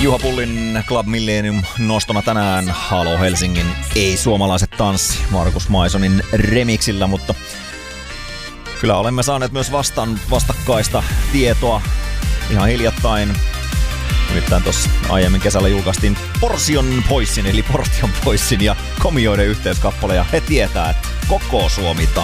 Juha Pullin Club Millennium nostona tänään Halo Helsingin Ei-suomalaiset tanssi Markus Maisonin remixillä, mutta kyllä olemme saaneet myös vastakkaista tietoa ihan hiljattain. Nimittäin tuossa aiemmin kesällä julkaistiin Portion Poissin eli Portion Poissin ja Komioiden yhteiskappale ja he tietää, että koko Suomi tanssi.